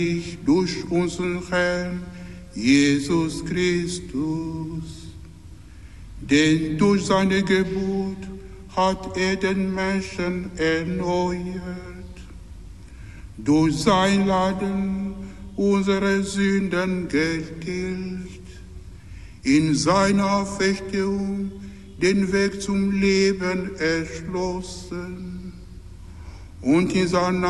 durch unseren Herrn Jesus Christus. Denn durch seine Geburt hat er den Menschen erneuert. Durch sein Leiden unsere Sünden getilgt, in seiner Auferstehung den Weg zum Leben erschlossen und in seiner